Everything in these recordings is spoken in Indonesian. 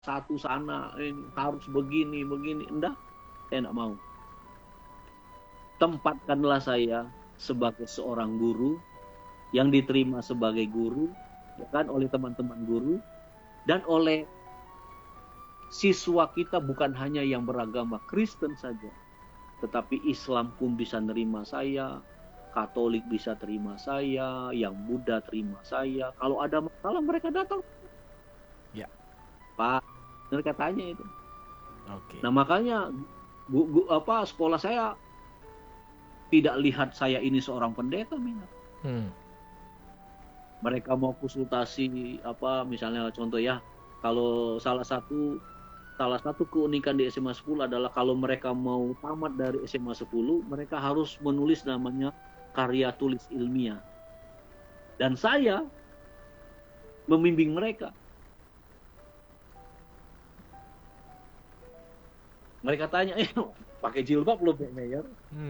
satu sana, harus begini, enggak, saya enggak mau. Tempatkanlah saya sebagai seorang guru yang diterima sebagai guru, ya kan, oleh teman-teman guru dan oleh siswa kita, bukan hanya yang beragama Kristen saja, tetapi Islam pun bisa nerima saya, Katolik bisa terima saya, yang Buddha terima saya. Kalau ada masalah mereka datang. Ya. Pak, mereka tanya itu. Oke. Nah makanya sekolah saya tidak lihat saya ini seorang pendeta, Mereka mau konsultasi misalnya contoh ya, kalau salah satu keunikan di SMA 10 adalah kalau mereka mau tamat dari SMA 10, mereka harus menulis namanya karya tulis ilmiah. Dan saya membimbing mereka. Mereka tanya, pakai jilbab loh, Pak Mayor.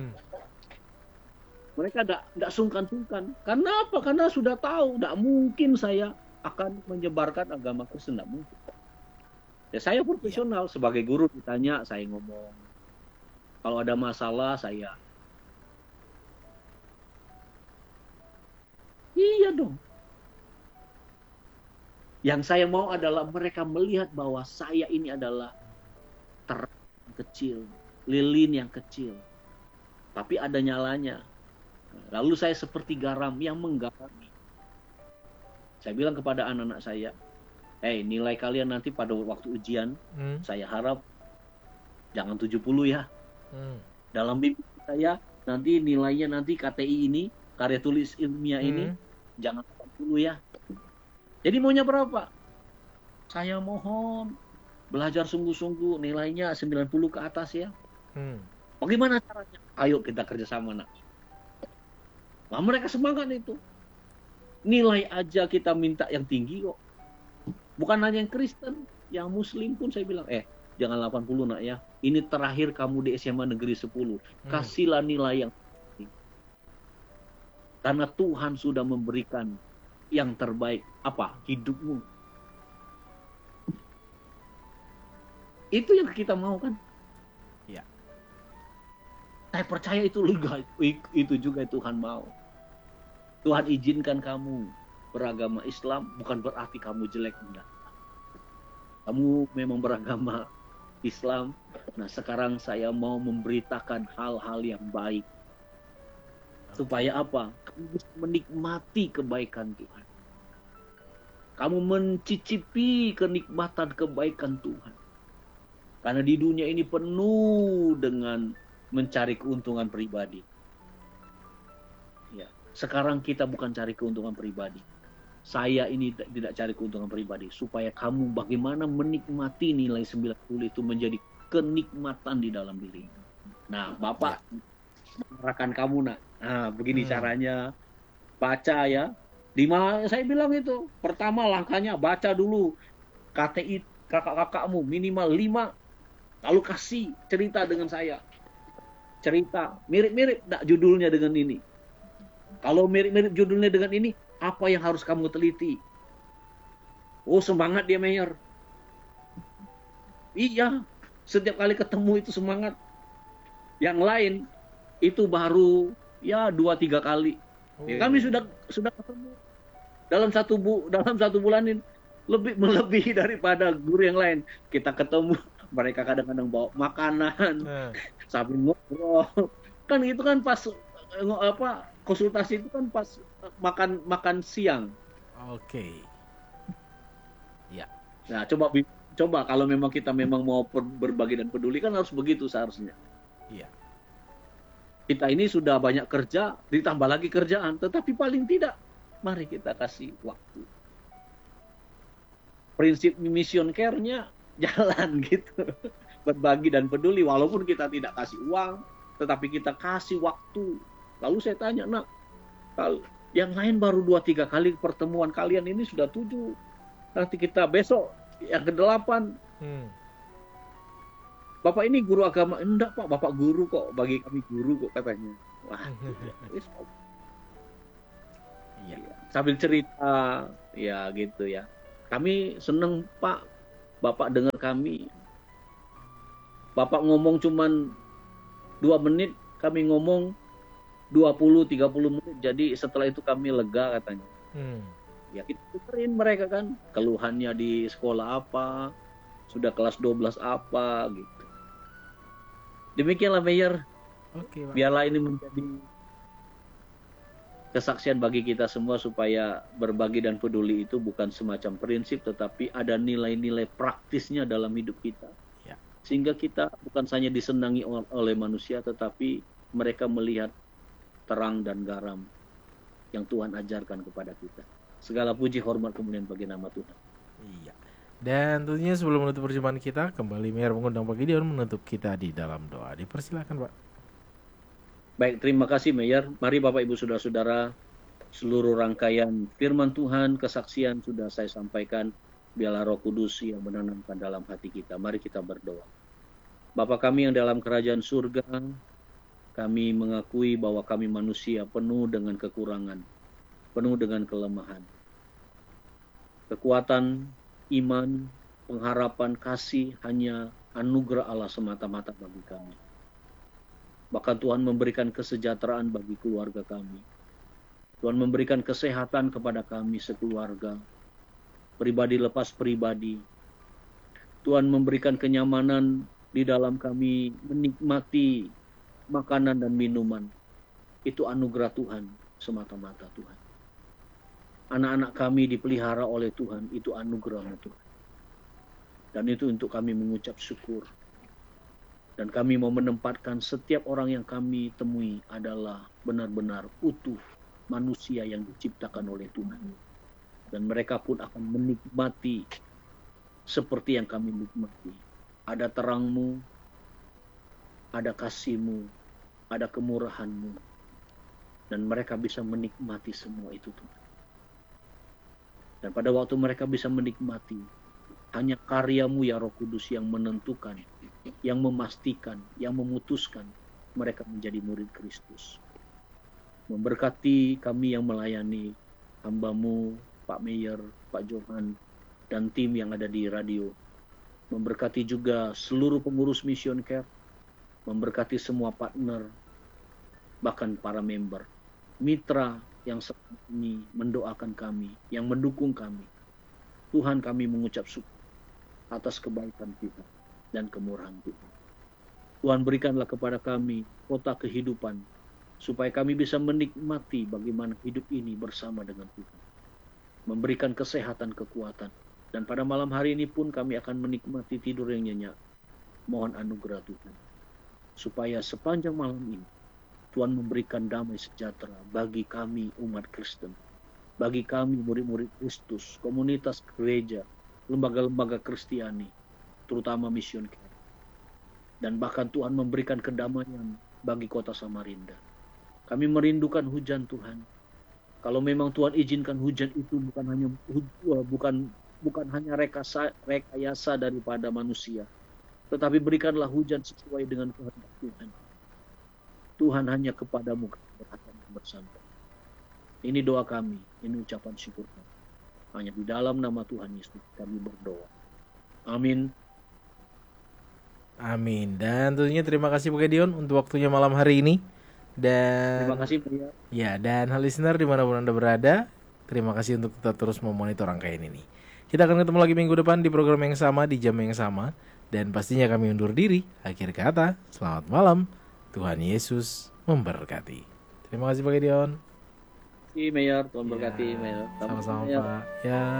Mereka tidak sungkan-sungkan. Karena apa? Karena sudah tahu, tidak mungkin saya akan menyebarkan agama Kristen, tidak mungkin. Ya saya profesional, sebagai guru ditanya, saya ngomong. Kalau ada masalah, saya. Iya dong. Yang saya mau adalah mereka melihat bahwa saya ini adalah terang kecil, lilin yang kecil. Tapi ada nyalanya. Lalu saya seperti garam yang menggarami. Saya bilang kepada anak-anak saya, nilai kalian nanti pada waktu ujian, saya harap jangan 70 ya. Dalam mimpi saya, nanti nilainya nanti KTI ini, karya tulis ilmiah ini, jangan 80 ya. Jadi maunya berapa? Saya mohon belajar sungguh-sungguh, nilainya 90 ke atas ya. Bagaimana caranya? Ayo kita kerjasama, nak. Nah, mereka semangat itu. Nilai aja kita minta yang tinggi kok. Bukan hanya yang Kristen, yang Muslim pun saya bilang, jangan 80 nak ya. Ini terakhir kamu di SMA Negeri 10. Kasihlah nilai yang tinggi. Karena Tuhan sudah memberikan yang terbaik. Apa? Hidupmu. Itu yang kita mau kan? Ya. Saya percaya itu juga Tuhan mau. Tuhan izinkan kamu beragama Islam, bukan berarti kamu jelek, enggak. Kamu memang beragama Islam. Nah, sekarang saya mau memberitakan hal-hal yang baik. Supaya apa? Kamu bisa menikmati kebaikan Tuhan. Kamu mencicipi kenikmatan kebaikan Tuhan. Karena di dunia ini penuh dengan mencari keuntungan pribadi. Ya, sekarang kita bukan cari keuntungan pribadi. Saya ini tidak cari keuntungan pribadi, supaya kamu bagaimana menikmati nilai 90 itu menjadi kenikmatan di dalam diri. Nah, Bapak mengarahkan kamu, nak. Nah, begini caranya. Baca ya. Di mana saya bilang itu, pertama langkahnya baca dulu KTI kakak-kakakmu minimal 5, lalu kasih cerita dengan saya. Cerita mirip-mirip enggak judulnya dengan ini. Kalau mirip-mirip judulnya dengan ini, apa yang harus kamu teliti? Oh, semangat dia, Mayor. Iya, setiap kali ketemu itu semangat. Yang lain itu baru ya 2-3 kali. Kami sudah ketemu dalam satu bulan ini melebihi daripada guru yang lain. Kita ketemu, mereka kadang-kadang bawa makanan, sambil ngobrol. Kan itu kan pas konsultasi itu kan pas makan siang. Oke. Ya. Nah, coba kalau memang kita mau berbagi dan peduli kan harus begitu seharusnya. Iya. Kita ini sudah banyak kerja, ditambah lagi kerjaan, tetapi paling tidak mari kita kasih waktu. Prinsip mission care-nya jalan gitu. Berbagi dan peduli walaupun kita tidak kasih uang, tetapi kita kasih waktu. Lalu saya tanya, nak, yang lain baru 2-3 kali pertemuan, kalian ini sudah 7. Nanti kita besok yang ke-8. Bapak ini guru agama? Enggak, Pak, Bapak guru kok, bagi kami guru kok, katanya. Wah, ya. Sambil cerita, ya gitu ya. Kami seneng, Pak, Bapak dengar kami. Bapak ngomong cuman 2 menit, kami ngomong 20-30 menit. Jadi setelah itu kami lega katanya. Ya kita dengerin mereka kan, keluhannya di sekolah apa, sudah kelas 12 apa gitu. Demikianlah Mayor. Oke, Pak. Biarlah ini menjadi kesaksian bagi kita semua supaya berbagi dan peduli itu bukan semacam prinsip, tetapi ada nilai-nilai praktisnya dalam hidup kita. Ya. Sehingga kita bukan saja disenangi oleh manusia, tetapi mereka melihat terang dan garam yang Tuhan ajarkan kepada kita. Segala puji, hormat, kemuliaan bagi nama Tuhan. Iya. Dan tentunya sebelum menutup perjumpaan kita, kembali Mayor mengundang Pak Gideon menutup kita di dalam doa. Dipersilakan, Pak. Baik, terima kasih Mayor. Mari Bapak Ibu Saudara-saudara, seluruh rangkaian firman Tuhan, kesaksian sudah saya sampaikan. Biarlah Roh Kudus yang menanamkan dalam hati kita. Mari kita berdoa. Bapa kami yang dalam kerajaan surga, kami mengakui bahwa kami manusia penuh dengan kekurangan, penuh dengan kelemahan. Kekuatan, iman, pengharapan, kasih hanya anugerah Allah semata-mata bagi kami. Bahkan Tuhan memberikan kesejahteraan bagi keluarga kami. Tuhan memberikan kesehatan kepada kami sekeluarga, pribadi lepas pribadi. Tuhan memberikan kenyamanan di dalam kami menikmati makanan dan minuman. Itu anugerah Tuhan semata-mata Tuhan. Anak-anak kami dipelihara oleh Tuhan, itu anugerah Tuhan. Dan itu untuk kami mengucap syukur. Dan kami mau menempatkan setiap orang yang kami temui adalah benar-benar utuh manusia yang diciptakan oleh Tuhan. Dan mereka pun akan menikmati seperti yang kami nikmati. Ada terangmu, ada kasihmu, ada kemurahanmu. Dan mereka bisa menikmati semua itu Tuhan. Dan pada waktu mereka bisa menikmati, hanya karyamu ya Roh Kudus yang menentukan, yang memastikan, yang memutuskan mereka menjadi murid Kristus. Memberkati kami yang melayani, hambamu, Pak Mayor, Pak Johan, dan tim yang ada di radio. Memberkati juga seluruh pengurus Mission Care, memberkati semua partner, bahkan para member, mitra yang saat ini mendoakan kami, yang mendukung kami. Tuhan, kami mengucap syukur atas kebaikan kita dan kemurahan Tuhan. Tuhan, berikanlah kepada kami kota kehidupan, supaya kami bisa menikmati bagaimana hidup ini bersama dengan Tuhan. Memberikan kesehatan, kekuatan. Dan pada malam hari ini pun kami akan menikmati tidur yang nyenyak. Mohon anugerah Tuhan. Supaya sepanjang malam ini, Tuhan memberikan damai sejahtera bagi kami umat Kristen. Bagi kami murid-murid Kristus, komunitas gereja, lembaga-lembaga Kristiani, terutama Mission Care. Dan bahkan Tuhan memberikan kedamaian bagi kota Samarinda. Kami merindukan hujan Tuhan. Kalau memang Tuhan izinkan hujan itu bukan hanya rekayasa daripada manusia, tetapi berikanlah hujan sesuai dengan kehendak Tuhan. Tuhan, hanya kepadamu kami akan bersandar. Ini doa kami, ini ucapan syukur kami. Hanya di dalam nama Tuhan Yesus kami berdoa. Amin. Amin. Dan tentunya terima kasih Pak Gideon untuk waktunya malam hari ini. Dan Terima kasih Pria. ya, dan hal listener dimanapun Anda berada, terima kasih untuk tetap terus memonitor rangkaian ini. Kita akan ketemu lagi minggu depan di program yang sama, di jam yang sama. Dan pastinya kami undur diri. Akhir kata, selamat malam. Tuhan Yesus memberkati. Terima kasih Pak Gideon. Terima kasih Mayor, Tuhan berkati Mayor. Sama-sama Mayor. Pak. Ya.